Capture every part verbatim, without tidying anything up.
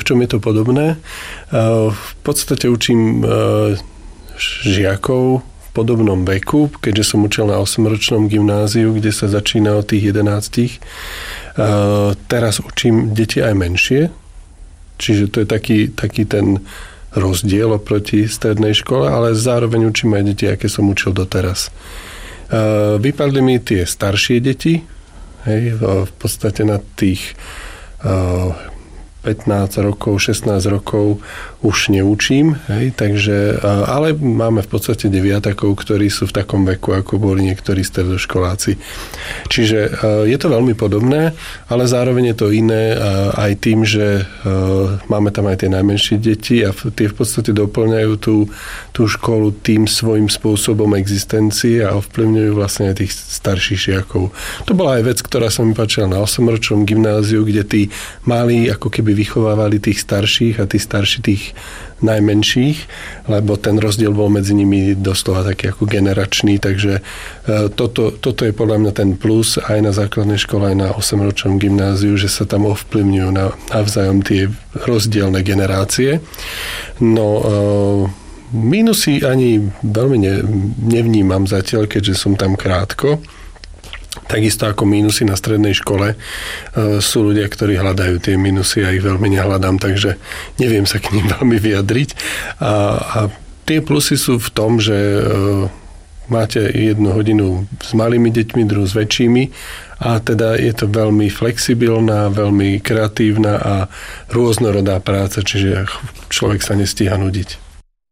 čom je to podobné? V podstate učím žiakov v podobnom veku, keďže som učil na osemročnom gymnáziu, kde sa začína od tých jedenástich. Teraz učím deti aj menšie, čiže to je taký, taký ten rozdiel oproti strednej škole, ale zároveň učím aj deti, aké som učil doteraz. Vypadli mi tie staršie deti, hej, v podstate na tých pätnásť rokov, šestnásť rokov už neučím, hej, takže, ale máme v podstate deviatakov, ktorí sú v takom veku, ako boli niektorí stredoškoláci. Čiže je to veľmi podobné, ale zároveň je to iné aj tým, že máme tam aj tie najmenšie deti a tie v podstate doplňajú tú, tú školu tým svojím spôsobom existencie a ovplyvňujú vlastne aj tých starších žiakov. To bola aj vec, ktorá sa mi páčila na osemročnom gymnáziu, kde tí malí ako keby vychovávali tých starších a tí starší tých najmenších, lebo ten rozdiel bol medzi nimi doslova taký ako generačný, takže toto, toto je podľa mňa ten plus aj na základnej škole, aj na osemročnom gymnáziu, že sa tam ovplyvňujú navzájom tie rozdielne generácie. No, mínusy ani veľmi ne, nevnímam zatiaľ, keďže som tam krátko. Takisto ako mínusy na strednej škole sú ľudia, ktorí hľadajú tie mínusy, ja ich veľmi nehľadám, takže neviem sa k nim veľmi vyjadriť. A, a tie plusy sú v tom, že máte jednu hodinu s malými deťmi, druhú s väčšími a teda je to veľmi flexibilná, veľmi kreatívna a rôznorodá práca, čiže človek sa nestíha nudiť.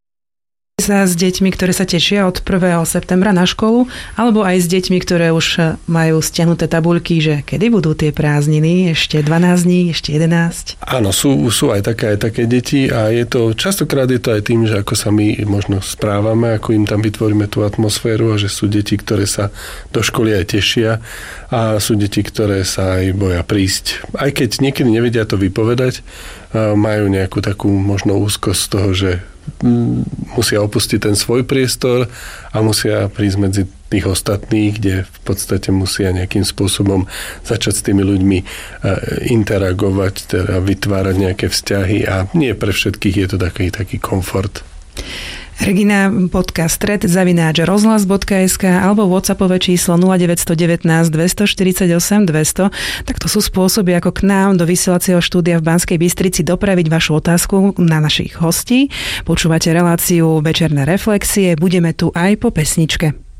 Sa s deťmi, ktoré sa tešia od prvého septembra na školu, alebo aj s deťmi, ktoré už majú stiahnuté tabuľky, že kedy budú tie prázdniny, ešte dvanásť dní, ešte jedenásť? Áno, sú, sú aj také, aj také deti a je to, častokrát je to aj tým, že ako sa my možno správame, ako im tam vytvoríme tú atmosféru a že sú deti, ktoré sa do školy aj tešia a sú deti, ktoré sa aj boja prísť. Aj keď niekedy nevedia to vypovedať, majú nejakú takú možno úzkosť z toho, že musia opustiť ten svoj priestor a musia prísť medzi tých ostatných, kde v podstate musia nejakým spôsobom začať s tými ľuďmi interagovať, teda vytvárať nejaké vzťahy a nie pre všetkých je to taký, taký komfort. Regina, podcast stred zavináč rozhlas bodka es ká alebo WhatsAppové číslo nula deväť jedna deväť, dva štyri osem, dvesto. Tak to sú spôsoby, ako k nám do vysielacieho štúdia v Banskej Bystrici dopraviť vašu otázku na našich hostí. Počúvate reláciu Večerné reflexie, budeme tu aj po pesničke.